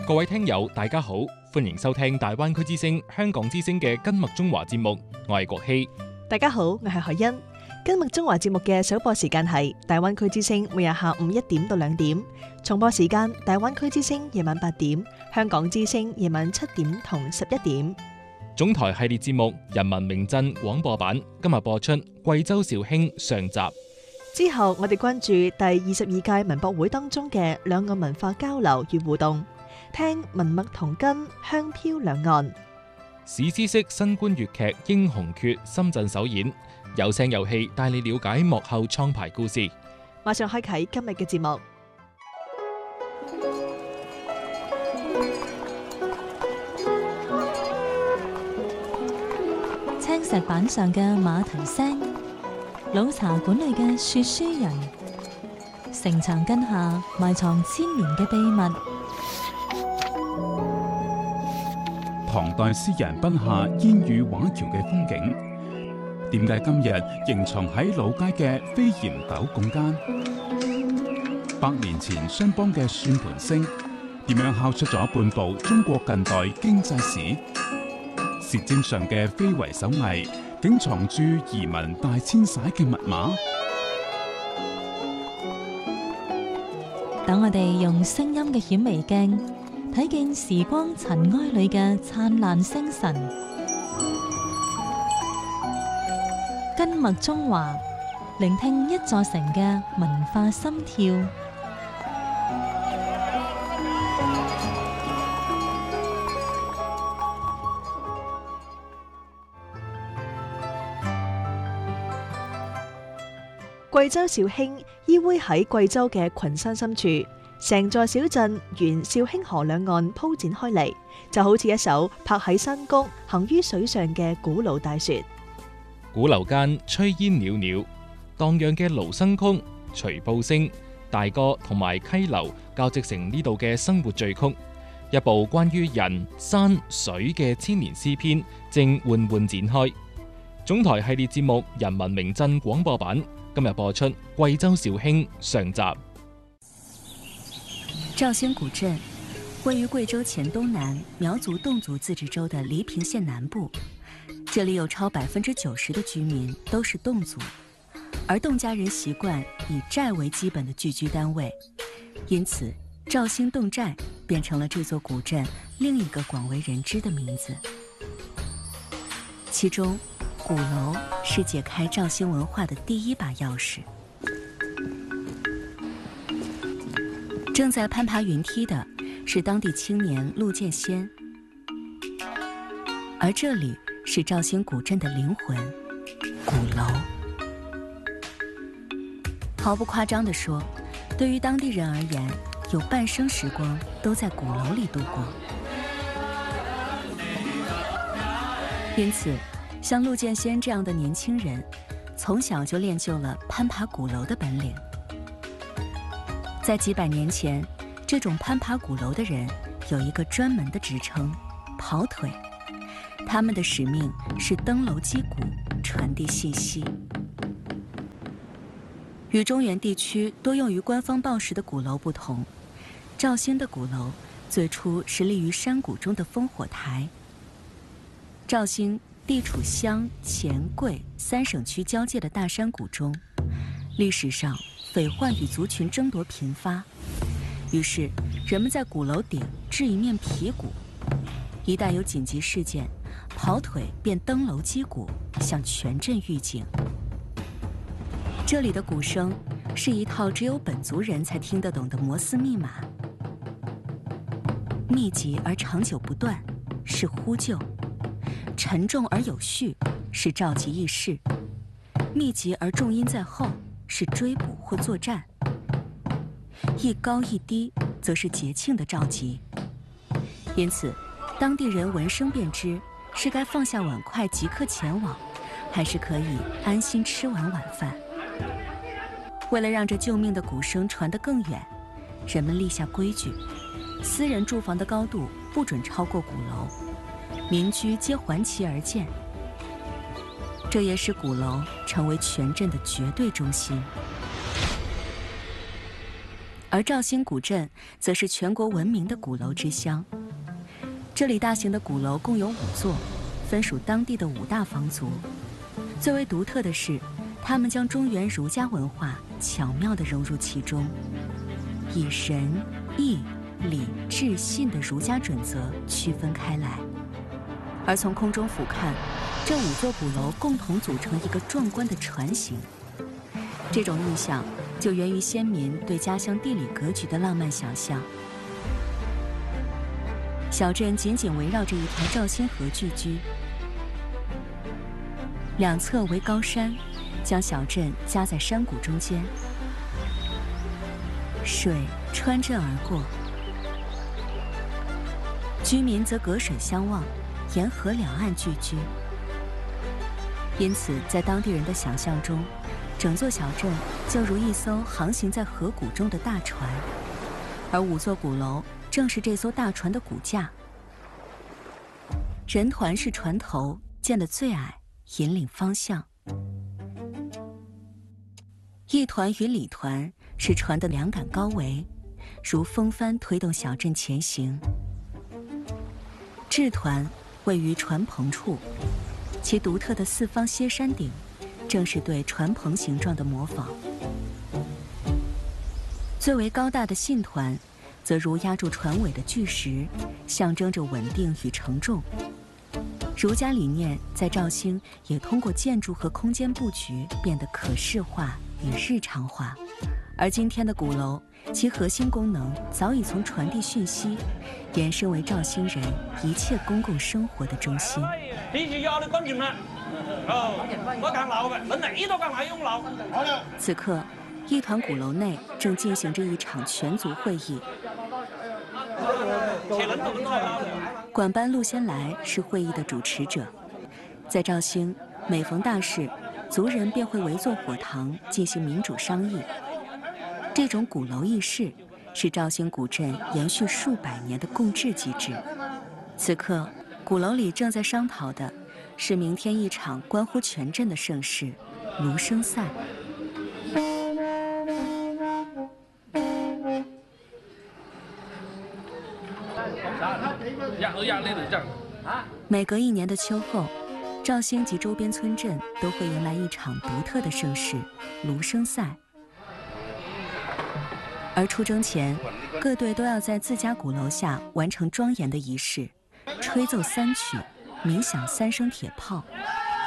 各位聽友大家好，歡迎收聽大灣區之聲香港之聲嘅根脈中華節目，我係國希。 大家好，我係海欣。根脈中華節目嘅首播時間係大灣區之聲每日下午1點到2點，重播時間大灣區之聲夜晚8點，香港之聲夜晚7點同11點。 總台系列節目《人民名鎮廣播版》今日播出貴州肇慶上集。 之後我哋關注第22屆文博會當中嘅兩岸文化交流與互動，聽文脈同根，香飄兩岸。 史詩式新冠粵劇《英雄訣》深圳首演，有聲有氣帶你了解幕後創牌故事。 馬上開啟今日嘅節目。 青石板上嘅馬蹄聲，老茶館裏嘅說書人，城牆根下埋藏千年嘅秘密。 唐代詩人筆下煙雨畫橋嘅風景，點解今日仍藏喺老街嘅飛檐斗拱間？100年前商幫嘅算盤聲，點樣敲出咗半部中國近代經濟史？舌尖上嘅非遺手藝，竟藏住移民大遷徙嘅密碼。 等我哋用聲音嘅顯微鏡，睇見時光塵埃裏嘅燦爛星辰。根脈中華，聆聽一座城嘅文化心跳。 貴州肇慶依偎喺貴州嘅群山深處，成座小鎮沿肇慶河兩岸鋪展開嚟，就好似一艘泊喺山谷、行於水上嘅古老大船。 鼓樓間炊煙裊裊，蕩漾嘅盧生曲、徐步聲、大哥同埋溪流交織成呢度嘅生活序曲，一部關於人、山、水嘅千年詩篇正緩緩展開。總台系列節目《人民名鎮廣播版》今日播出貴州肇慶上集。 肇興古鎮位於貴州黔東南苗族侗族自治州的黎平縣南部，這裡有超90%的居民都是侗族，而侗家人習慣以寨為基本的聚居單位，因此肇興侗寨變成了這座古鎮另一個廣為人知的名字。其中鼓樓是解開肇興文化的第一把鑰匙。正在攀爬雲梯的是當地青年陸建先，而這裡是肇興古鎮的靈魂——鼓樓。毫不誇張地說，對於當地人而言，有半生時光都在鼓樓裡度過。因此像陸建先這樣的年輕人，從小就練就了攀爬鼓樓的本領。在幾百年前，這種攀爬鼓樓的人有一個專門的職稱——跑腿。他們的使命是登樓擊鼓，傳遞信息。與中原地區多用於官方報時的鼓樓不同，肇興的鼓樓最初是立於山谷中的烽火台。肇興地處湘、黔、貴3省區交界的大山谷中，歷史上匪患與族群爭奪頻發，於是人們在鼓樓頂置一面皮鼓，一旦有緊急事件，跑腿便登樓擊鼓，向全鎮預警。這裡的鼓聲是一套只有本族人才聽得懂的摩斯密碼，密集而長久不斷，是呼救；沉重而有序，是召集議事；密集而重音在後，是追捕或作戰；一高一低，則是節慶的召集。因此，當地人聞聲便知是該放下碗筷即刻前往，還是可以安心吃完晚飯。為了讓這救命的鼓聲傳得更遠，人們立下規矩：私人住房的高度不准超過鼓樓，民居皆環其而建。這也使鼓樓成為全鎮的絕對中心。 而肇兴古镇则是全国闻名的鼓楼之乡。这里大型的鼓楼共有5座，分属当地的5大方族。最为独特的是，他们将中原儒家文化巧妙地融入其中，以仁、义、礼、智、信的儒家准则区分开来。而从空中俯瞰，这5座鼓楼共同组成一个壮观的船形。这种印象就源于先民对家乡地理格局的浪漫想象。小镇紧紧围绕着一条肇兴河聚居，两侧为高山，将小镇夹在山谷中间。水穿镇而过，居民则隔水相望，沿河两岸聚居。因此，在当地人的想象中，整座小镇就如一艘航行在河谷中的大船，而5座鼓楼正是这艘大船的骨架。人团是船头，建得最矮，引领方向。义团与礼团是船的两杆高桅，如风帆推动小镇前行。智团位于船篷处，其独特的4方歇山顶正是对船篷形状的模仿。最为高大的信团则如压住船尾的巨石，象征着稳定与承重。儒家理念在肇兴也通过建筑和空间布局变得可视化与日常化，而今天的鼓楼，其核心功能早已从傳遞訊息延伸为肇興人一切公共生活的中心。此刻，义团鼓楼内正进行着一场全族会议。管班陆先来是会议的主持者。在肇兴，每逢大事，族人便会围坐火堂进行民主商议。这种鼓楼议事是肇兴古镇延续数百年的共治机制。此刻，鼓楼里正在商讨的是明天一场关乎全镇的盛事——芦笙赛。每隔1年的秋后，肇兴及周边村镇都会迎来一场独特的盛事——芦笙赛。而出征前，各队都要在自家鼓楼下完成庄严的仪式，吹奏3曲，鸣响3声铁炮，